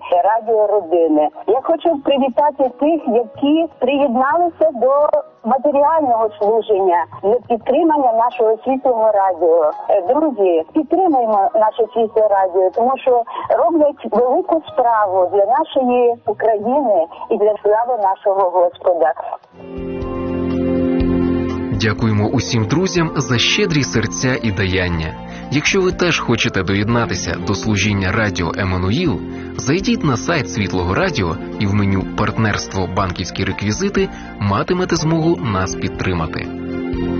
Радіо Родини. Я хочу привітати тих, які приєдналися до матеріального служення для підтримання нашого світлого радіо. Друзі, підтримуємо наше світле радіо, тому що роблять велику справу для нашої України і для слави нашого Господа. Дякуємо усім друзям за щедрі серця і даяння. Якщо ви теж хочете доєднатися до служіння Радіо Еммануїл, зайдіть на сайт Світлого Радіо і в меню «Партнерство. Банківські реквізити» матимете змогу нас підтримати.